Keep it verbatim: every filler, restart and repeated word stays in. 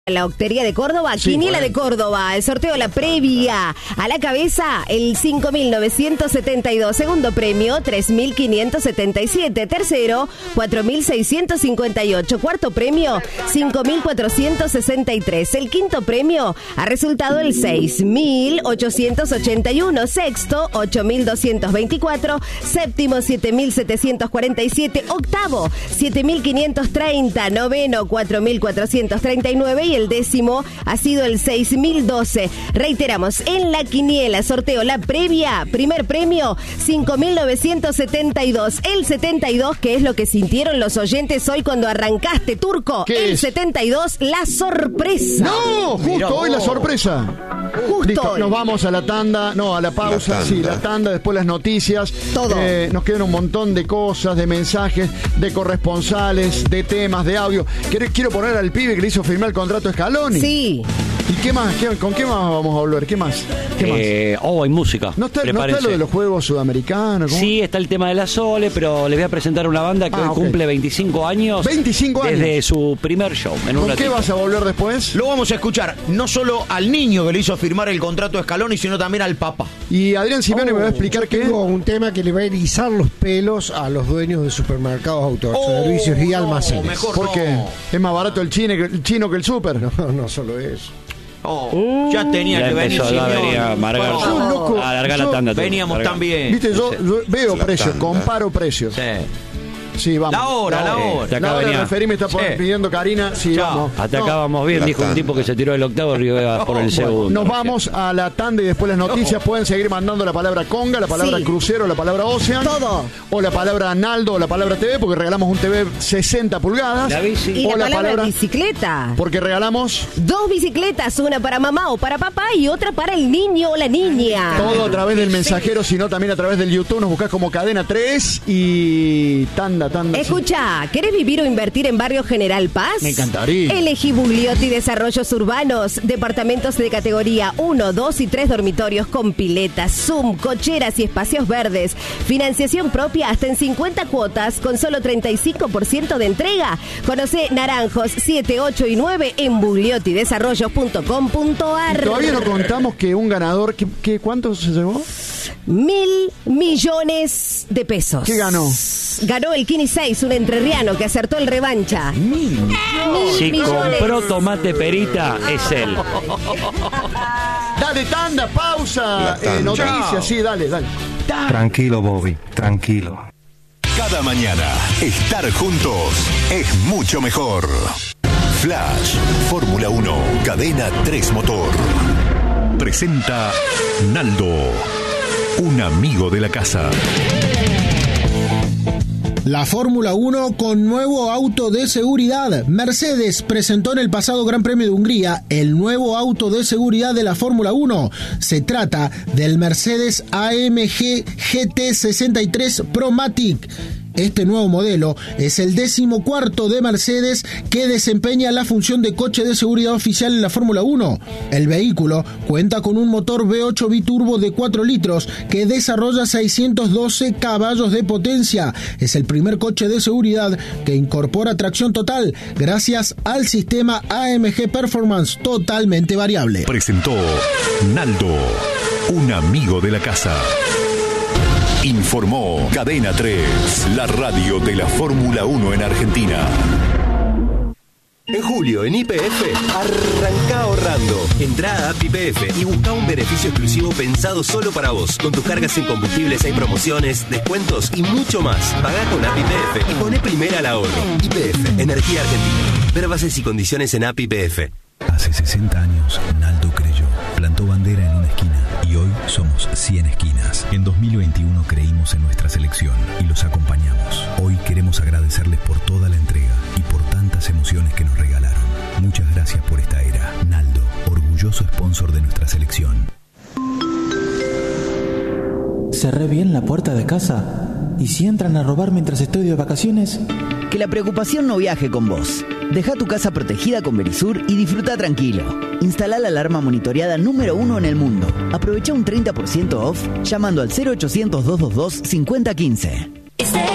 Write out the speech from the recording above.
La Hostería de Córdoba, Sí, Quiniela bueno. de Córdoba, el sorteo, la previa. A la cabeza, el cinco mil novecientos setenta y dos. Segundo premio, tres mil quinientos setenta y siete. Tercero, cuatro mil seiscientos cincuenta y ocho. Cuarto premio, cinco mil cuatrocientos sesenta y tres. El quinto premio ha resultado el seis mil ochocientos ochenta y uno. Sexto, ocho mil doscientos veinticuatro. Séptimo, siete mil setecientos cuarenta y siete. Octavo, siete mil quinientos treinta. Noveno, cuatro mil cuatrocientos treinta y nueve. Y el décimo ha sido el seis mil doce. Reiteramos, en la quiniela, sorteo, la previa, primer premio, cinco mil novecientos setenta y dos. El setenta y dos, que es lo que sintieron los oyentes hoy cuando arrancaste, Turco. ¿Qué el es? setenta y dos, la sorpresa. ¡No! Justo Mirá hoy la vos. sorpresa. Justo Listo, hoy. nos vamos a la tanda, no, a la pausa, La tanda. sí, la tanda, después las noticias. Todo. Eh, nos quedan un montón de cosas, de mensajes, de corresponsales, de temas, de audio. Quiero, quiero poner al pibe que le hizo firmar el contrato a Scaloni. Sí. ¿Y qué más? ¿Qué- ¿Con qué más vamos a volver? ¿Qué más? ¿Qué más? Eh, oh, hay música. ¿No está, ¿Qué le no está parece? lo de los juegos sudamericanos? ¿Cómo? Sí, está el tema de la Sole, pero les voy a presentar una banda que Ah, hoy ok. cumple veinticinco años. veinticinco años. Desde su primer show. En un ¿Con qué ratito. vas a volver después? Lo vamos a escuchar no solo al niño que le hizo firmar el contrato a Scaloni, sino también al papá. Y Adrián Simeone me va a explicar Yo qué. tengo un tema que le va a erizar los pelos a los dueños de supermercados, autoservicios y no, almacenes. mejor ¿Por no. qué? ¿Es más barato el chino que el, chino que el súper? No, no solo eso. Oh, ya tenía Ya que venir empezó, ya Simeone. venía a amargar. Oh, Yo, loco, Alargar la yo- tanda. tú, Veníamos alargar. tan bien. Viste, yo, yo veo La precios, tanda. comparo precios. Sí. Sí, vamos. La hora, la hora. Acá La hora venía. de referirme está por- Sí. pidiendo Karina. Sí, Chao. vamos. Hasta No, acá vamos bien, La dijo un tanda. tipo que se tiró del octavo y iba por el bueno, segundo. nos vamos a la tanda y después las noticias. Pueden seguir mandando la palabra conga, la palabra Sí. crucero, la palabra Ocean. Todo. O la palabra Naldo o la palabra T V, porque regalamos un T V sesenta pulgadas. La bici. Y O la la palabra, palabra. bicicleta. Porque regalamos Dos bicicletas, una para mamá o para papá y otra para el niño o la niña. todo a través del mensajero, sino también a través del YouTube. Nos buscás como Cadena tres y tanda, tanda. Escucha, ¿querés vivir o invertir en Barrio General Paz? Me encantaría. Elegí Bugliotti Desarrollos Urbanos, departamentos de categoría uno, dos y tres dormitorios con piletas, Zoom, cocheras y espacios verdes. Financiación propia hasta en cincuenta cuotas con solo treinta y cinco por ciento de entrega. Conoce Naranjos siete, ocho y nueve en bugliotti desarrollos punto com punto ar. Todavía no contamos que un ganador, ¿qué, qué, ¿cuánto se llevó? Mil millones de pesos. ¿Qué ganó? Ganó el Kini seis, un entrerriano que acertó el revancha. Mil Si millones. compró tomate perita, es él. Dale, tanda, pausa. La tanda. Eh, noticias, sí, dale, dale. Tranquilo, Bobby, tranquilo. Cada mañana, estar juntos es mucho mejor. Flash, Fórmula uno, Cadena tres Motor. Presenta Naldo, un amigo de la casa. La Fórmula uno con nuevo auto de seguridad. Mercedes presentó en el pasado Gran Premio de Hungría el nuevo auto de seguridad de la Fórmula uno. Se trata del Mercedes A M G G T sesenta y tres ProMatic. Este nuevo modelo es el decimocuarto de Mercedes que desempeña la función de coche de seguridad oficial en la Fórmula uno. El vehículo cuenta con un motor V ocho biturbo de cuatro litros que desarrolla seiscientos doce caballos de potencia. Es el primer coche de seguridad que incorpora tracción total gracias al sistema A M G Performance totalmente variable. Presentó Naldo, un amigo de la casa. Informó Cadena tres, la radio de la Fórmula uno en Argentina. En julio, en Y P F, arranca ahorrando. Entrá a App Y P F y busca un beneficio exclusivo pensado solo para vos. Con tus cargas en combustibles hay promociones, descuentos y mucho más. Pagá con App Y P F y poné primera al ahorro. Y P F, Energía Argentina. Ver bases y condiciones en App Y P F. Hace sesenta años, Naldo creyó, plantó bandera en una esquina y hoy somos cien esquinas. En dos mil veintiuno creímos en nuestra selección y los acompañamos. Hoy queremos agradecerles por toda la entrega y por tantas emociones que nos regalaron. Muchas gracias por esta era. Naldo, orgulloso sponsor de nuestra selección. ¿Cerré bien la puerta de casa? ¿Y si entran a robar mientras estoy de vacaciones? Que la preocupación no viaje con vos. Deja tu casa protegida con Verisur y disfruta tranquilo. Instala la alarma monitoreada número uno en el mundo. Aprovecha un treinta por ciento off llamando al cero ochocientos, doscientos veintidós, cincuenta quince.